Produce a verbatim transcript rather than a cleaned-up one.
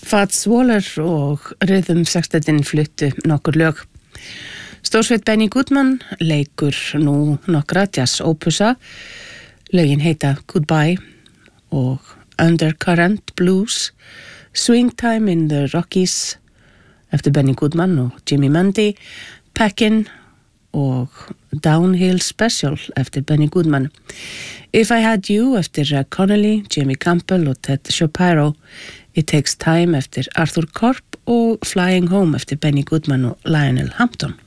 Fats Waller og Rhythm Sextetin fluttu nokkur lög. Stórsveit Benny Goodman leikur nú nokkra jazz opusa. Lögin heita Goodbye og Undercurrent Blues, Swing Time in the Rockies eftir Benny Goodman og Jimmy Mundy, Peckin og Downhill Special eftir Benny Goodman. If I Had You eftir Connelly, Jimmy Campbell og Ted Shapiro. It Takes Time eftir Arthur Korp og Flying Home eftir Benny Goodman og Lionel Hampton.